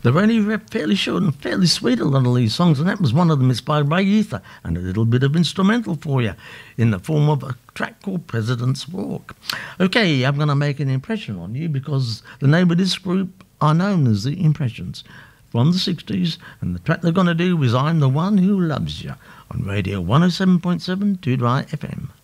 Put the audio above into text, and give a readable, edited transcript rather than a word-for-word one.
They're only fairly short and fairly sweet, a lot of these songs, and that was one of them, inspired by Ether, and a little bit of instrumental for you in the form of a track called President's Walk. Okay, I'm going to make an impression on you because the name of this group are known as The Impressions from the 60s, and the track they're going to do is I'm the One Who Loves You on Radio 107.7 2 Dry FM.